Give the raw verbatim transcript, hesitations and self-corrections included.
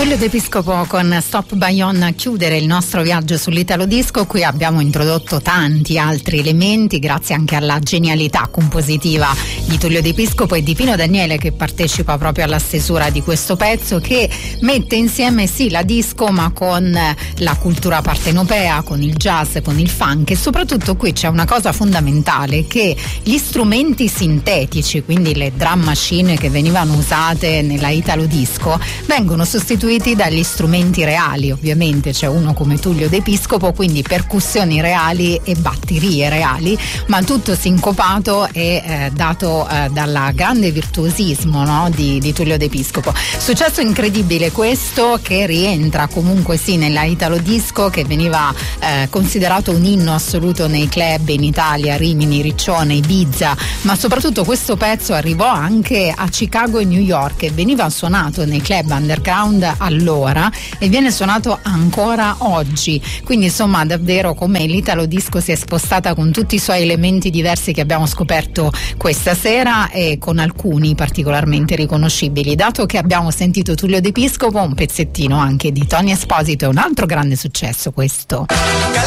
Tullio De Piscopo con Stop Bayon a chiudere il nostro viaggio sull'Italo Disco. Qui abbiamo introdotto tanti altri elementi grazie anche alla genialità compositiva di Tullio De Piscopo e di Pino Daniele, che partecipa proprio alla stesura di questo pezzo, che mette insieme sì la disco ma con la cultura partenopea, con il jazz, con il funk. E soprattutto qui c'è una cosa fondamentale, che gli strumenti sintetici, quindi le drum machine che venivano usate nella Italo Disco, vengono sostituiti dagli strumenti reali. Ovviamente c'è uno come Tullio De Piscopo, quindi percussioni reali e batterie reali, ma tutto sincopato e eh, dato eh, dalla grande virtuosismo, no, di, di Tullio De Piscopo. Successo incredibile questo, che rientra comunque sì nella Italo Disco, che veniva eh, considerato un inno assoluto nei club in Italia, Rimini, Riccione, Ibiza, ma soprattutto questo pezzo arrivò anche a Chicago e New York e veniva suonato nei club underground allora e viene suonato ancora oggi. Quindi insomma davvero come l'Italo Disco si è spostata con tutti i suoi elementi diversi che abbiamo scoperto questa sera, e con alcuni particolarmente riconoscibili. Dato che abbiamo sentito Tullio De Piscopo, un pezzettino anche di Tony Esposito, è un altro grande successo questo.